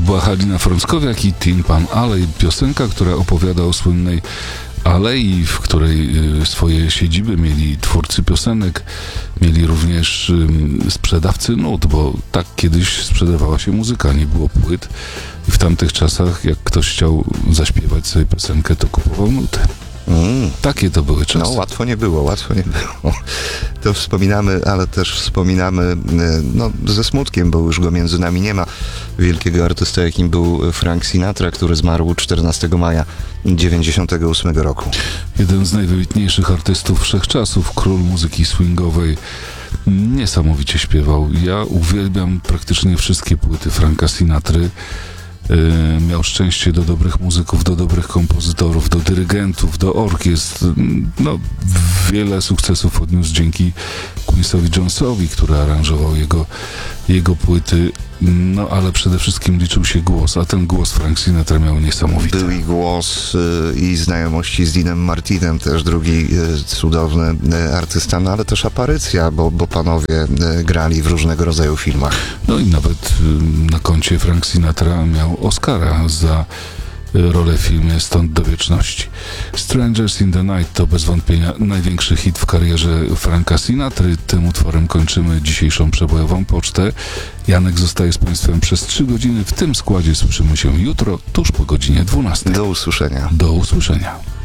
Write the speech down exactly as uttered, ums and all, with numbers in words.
była Halina Frąckowiak i Tin Pan Alley, piosenka, która opowiada o słynnej alei, w której swoje siedziby mieli twórcy piosenek, mieli również sprzedawcy nut, bo tak kiedyś sprzedawała się muzyka, nie było płyt i w tamtych czasach, jak ktoś chciał zaśpiewać sobie piosenkę, to kupował nuty. Mm. Takie to były czasy. No, łatwo nie było, łatwo nie było. To wspominamy, ale też wspominamy no, ze smutkiem, bo już go między nami nie ma. Wielkiego artysta, jakim był Frank Sinatra, który zmarł czternastego maja dziewięćdziesiątego ósmego roku. Jeden z najwybitniejszych artystów wszechczasów, król muzyki swingowej. Niesamowicie śpiewał. Ja uwielbiam praktycznie wszystkie płyty Franka Sinatry. Yy, miał szczęście do dobrych muzyków, do dobrych kompozytorów, do dyrygentów, do orkiestr. No, wiele sukcesów odniósł dzięki Quincy'owi Jonesowi, który aranżował jego, jego płyty. No, ale przede wszystkim liczył się głos, a ten głos Frank Sinatra miał niesamowity. Był i głos, y, i znajomości z Deanem Martinem, też drugi y, cudowny y, artysta, no ale też aparycja, bo, bo panowie y, grali w różnego rodzaju filmach. No i nawet y, na koncie Frank Sinatra miał Oscara za rolę w filmie Stąd do wieczności. Strangers in the Night to bez wątpienia największy hit w karierze Franka Sinatry. Tym utworem kończymy dzisiejszą przebojową pocztę. Janek zostaje z Państwem przez trzy godziny. W tym składzie słyszymy się jutro, tuż po godzinie dwunastej. Do usłyszenia. Do usłyszenia.